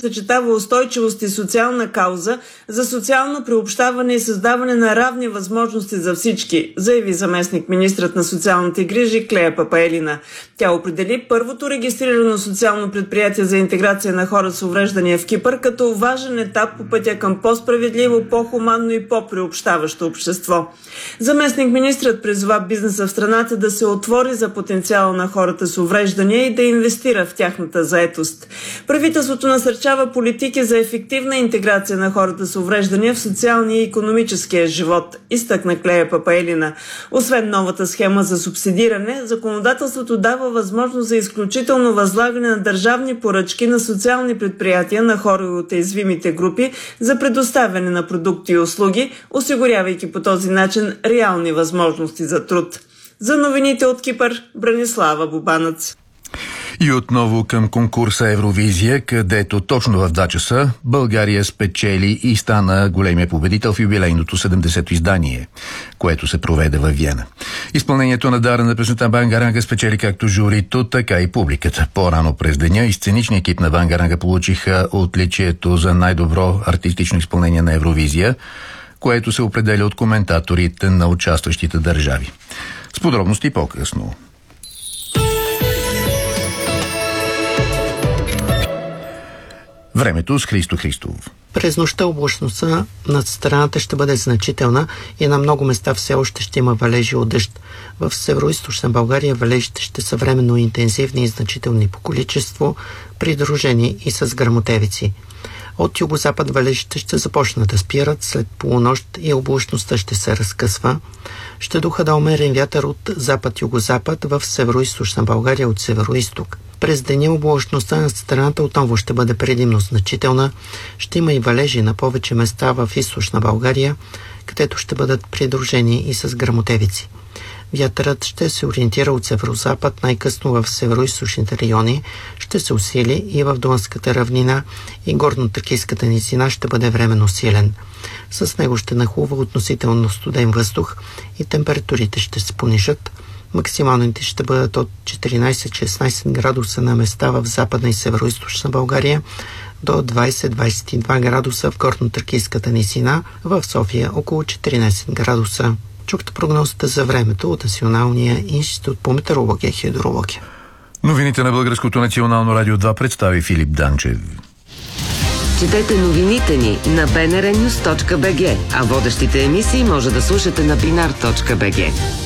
съчетава устойчивост и социална кауза за социално приобщаване и създаване на равни възможности за всички, заяви заместник-министрът на социалните грижи Клея Папаелина. Тя определи първото регистрирано социално предприятие за интеграция на хора с увреждания в Кипър като важен етап по пътя към по-справедливо, по-хуманно и по-приобщаващо общество. Заместник-министрът призова бизнеса в страната да се отвори за потенциала на хората с увреждания и да инвестира в тяхната заетост. Правителството насърчава политики за ефективна интеграция на хората с увреждания в социалния и икономическия живот, изтъкна Клея Папаелина. Освен новата схема за субсидиране, законодателството дава възможност за изключително възлагане на държавни поръчки на социални предприятия на хора от уязвимите групи за предоставяне на продукти и услуги, осигурявайки по този начин реални възможности за труд. За новините от Кипър, Бранислава Бубанец. И отново към конкурса Евровизия, където точно в 2 часа България спечели и стана големия победител в юбилейното 70-то издание, което се проведе във Виена. Изпълнението на дара на песента Бангаранга спечели както журито, така и публиката. По-рано през деня и сценичния екип на Бангаранга получиха отличието за най-добро артистично изпълнение на Евровизия, което се определя от коментаторите на участващите държави. С подробности по-късно. Времето с Христо Христов. През нощта облачността над страната ще бъде значителна и на много места все още ще има валежи от дъжд. В североизточна България валежите ще са временно интензивни и значителни по количество, придружени и с гръмотевици. От югозапад валежите ще започнат да спират, след полунощ и облачността ще се разкъсва. Ще духа умерен вятър от запад-югозапад в североизточна България от североизток. През деня облачността на страната отново ще бъде предимно значителна. Ще има и валежи на повече места в източна България, където ще бъдат придружени и с гръмотевици. Вятърът ще се ориентира от северозапад, най-късно в североизточните райони, ще се усили и в Дунавската равнина и горно-тракийската низина ще бъде временно силен. С него ще нахлува относително студен въздух и температурите ще се понижат. Максималните ще бъдат от 14-16 градуса на места в западна и североизточна България до 20-22 градуса в горно-тракийската низина, в София около 14 градуса. Чухте прогнозата за времето от Националния институт по метеорология и хидрология. Новините на Българското национално радио 2 представи Филип Данчев. Четете новините ни на bnrnews.bg, а водещите емисии може да слушате на binar.bg.